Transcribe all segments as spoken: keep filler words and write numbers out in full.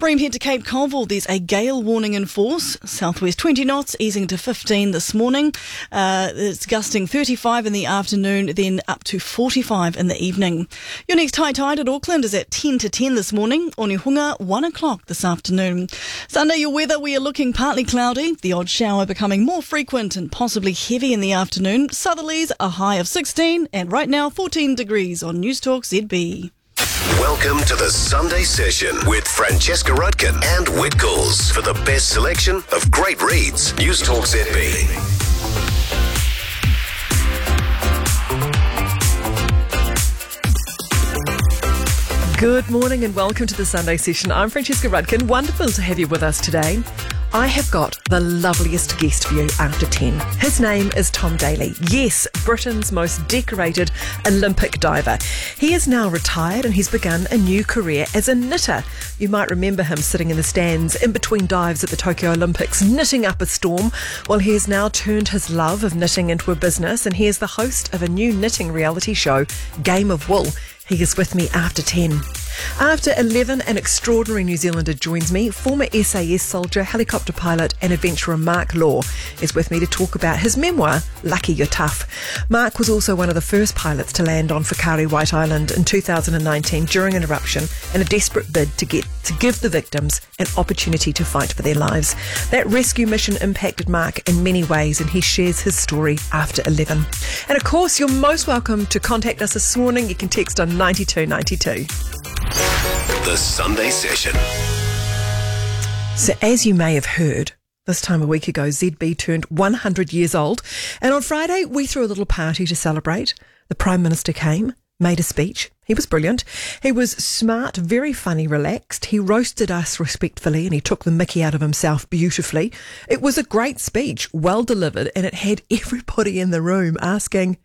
Bream head to Cape Colville. There's a gale warning in force. Southwest twenty knots, easing to fifteen this morning. Uh, it's gusting thirty-five in the afternoon, then up to forty-five in the evening. Your next high tide at Auckland is at ten to ten this morning. Onehunga, one o'clock this afternoon. Sunday, your weather, we are looking partly cloudy. The odd shower becoming more frequent and possibly heavy in the afternoon. Southerlies, a high of sixteen, and right now fourteen degrees on Newstalk Z B. Welcome to the Sunday Session with Francesca Rudkin and Whitgalls for the best selection of great reads. Newstalk Z B. Good morning and welcome to the Sunday Session. I'm Francesca Rudkin. Wonderful to have you with us today. I have got the loveliest guest for you after ten. His name is Tom Daley. Yes, Britain's most decorated Olympic diver. He is now retired and he's begun a new career as a knitter. You might remember him sitting in the stands in between dives at the Tokyo Olympics, knitting up a storm. Well, he has now turned his love of knitting into a business, and he is the host of a new knitting reality show, Game of Wool. He is with me after ten. After eleven, an extraordinary New Zealander joins me. Former S A S soldier, helicopter pilot and adventurer Mark Law is with me to talk about his memoir, Lucky You're Tough. Mark was also one of the first pilots to land on Whakaari White Island in two thousand nineteen during an eruption in a desperate bid to get to give the victims an opportunity to fight for their lives. That rescue mission impacted Mark in many ways, and he shares his story after eleven. And of course, you're most welcome to contact us this morning. You can text on ninety-two ninety-two. The Sunday Session. So as you may have heard, this time a week ago, Z B turned one hundred years old. And on Friday, we threw a little party to celebrate. The Prime Minister came, made a speech. He was brilliant. He was smart, very funny, relaxed. He roasted us respectfully and he took the mickey out of himself beautifully. It was a great speech, well delivered, and it had everybody in the room asking,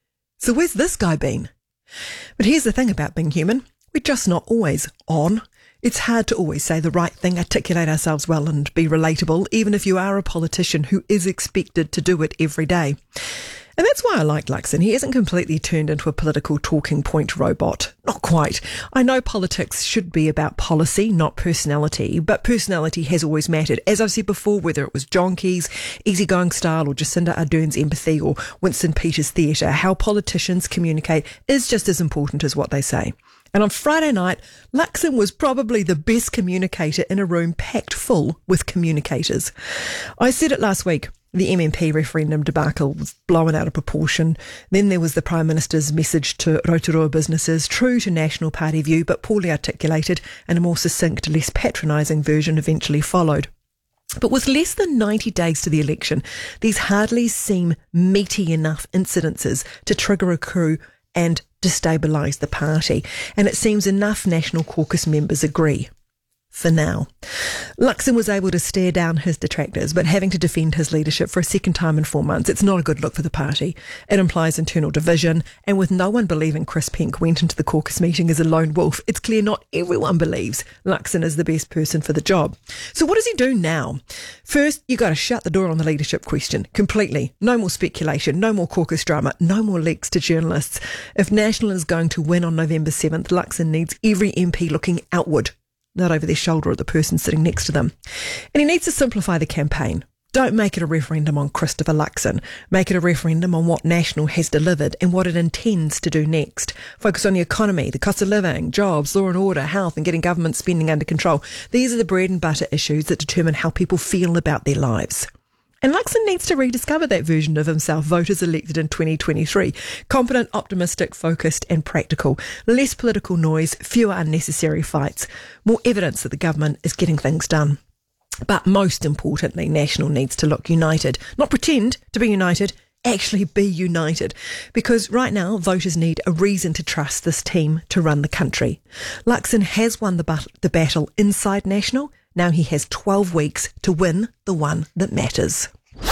so where's this guy been? But here's the thing about being human. We're just not always on. It's hard to always say the right thing, articulate ourselves well and be relatable, even if you are a politician who is expected to do it every day. And that's why I like Luxon. He isn't completely turned into a political talking point robot. Not quite. I know politics should be about policy, not personality, but personality has always mattered. As I've said before, whether it was John Key's easygoing style or Jacinda Ardern's empathy or Winston Peters' theatre, how politicians communicate is just as important as what they say. And on Friday night, Luxon was probably the best communicator in a room packed full with communicators. I said it last week. The M M P referendum debacle was blown out of proportion. Then there was the Prime Minister's message to Rotorua businesses, true to National Party view, but poorly articulated, and a more succinct, less patronising version eventually followed. But with less than ninety days to the election, these hardly seem meaty enough incidences to trigger a coup and destabilise the party. And it seems enough National Caucus members agree. For now. Luxon was able to stare down his detractors, but having to defend his leadership for a second time in four months, it's not a good look for the party. It implies internal division, and with no one believing Chris Penk went into the caucus meeting as a lone wolf, it's clear not everyone believes Luxon is the best person for the job. So what does he do now? First, you got to shut the door on the leadership question completely. No more speculation, no more caucus drama, no more leaks to journalists. If National is going to win on November seventh, Luxon needs every M P looking outward, not over their shoulder at the person sitting next to them. And he needs to simplify the campaign. Don't make it a referendum on Christopher Luxon. Make it a referendum on what National has delivered and what it intends to do next. Focus on the economy, the cost of living, jobs, law and order, health, and getting government spending under control. These are the bread and butter issues that determine how people feel about their lives. And Luxon needs to rediscover that version of himself voters elected in twenty twenty-three. Competent, optimistic, focused and practical. Less political noise, fewer unnecessary fights. More evidence that the government is getting things done. But most importantly, National needs to look united. Not pretend to be united, actually be united. Because right now, voters need a reason to trust this team to run the country. Luxon has won the, bat- the battle inside National. Now he has twelve weeks to win the one that matters.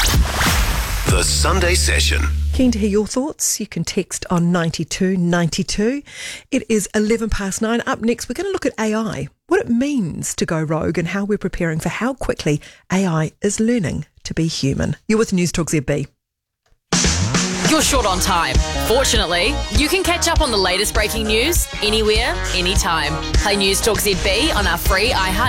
The Sunday Session. Keen to hear your thoughts? You can text on ninety-two ninety-two. It is eleven past nine. Up next, we're going to look at A I, what it means to go rogue and how we're preparing for how quickly A I is learning to be human. You're with Newstalk Z B. You're short on time. Fortunately, you can catch up on the latest breaking news anywhere, anytime. Play Newstalk Z B on our free iHeart